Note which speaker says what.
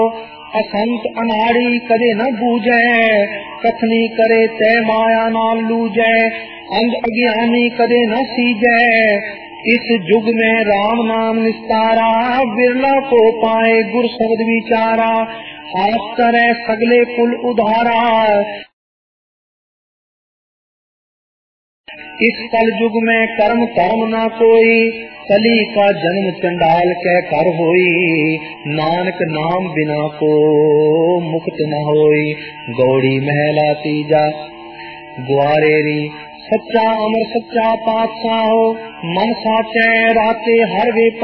Speaker 1: असंत अनाड़ी कदे न बूझे, कथनी करे तय माया नाल लूझे, अंध अज्ञानी कदे न सीजे। इस युग में राम नाम निस्तारा, बिरला को पाए गुर शब्द विचारा। हाथ करे सगले कुल उधारा, इस कल युग में कर्म कर्म न कोई, कली का जन्म चंडाल के कर होई। नानक नाम बिना को मुक्त न होई। गौड़ी महला तीजा ग्वारेरी, सच्चा अमर सच्चा पातशाह हो, मन साचे राते हर वे